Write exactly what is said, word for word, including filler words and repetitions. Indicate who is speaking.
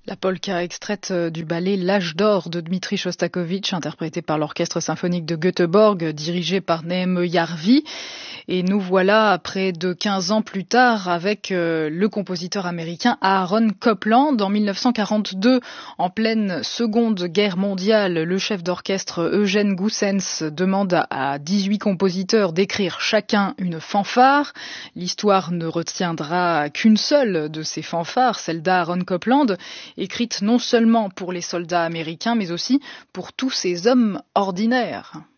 Speaker 1: La polka extraite du ballet L'Âge d'or de Dmitri Chostakovitch, interprété par l'Orchestre symphonique de Göteborg, dirigé par Neeme Järvi. Et nous voilà près de quinze ans plus tard avec euh, le compositeur américain Aaron Copland. En mille neuf cent quarante-deux, en pleine Seconde Guerre mondiale, le chef d'orchestre Eugène Goossens demande à dix-huit compositeurs d'écrire chacun une fanfare. L'histoire ne retiendra qu'une seule de ces fanfares, celle d'Aaron Copland, écrite non seulement pour les soldats américains, mais aussi pour tous ces hommes ordinaires.